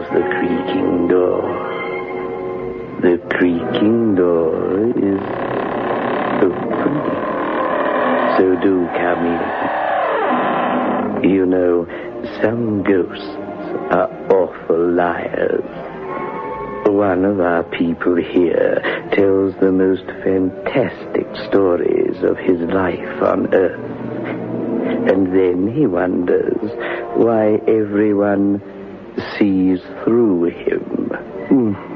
the creaking door. The creaking door is open. So do come in. You know, some ghosts are awful liars. One of our people here tells the most fantastic stories of his life on Earth. And then he wonders why everyone sees through him.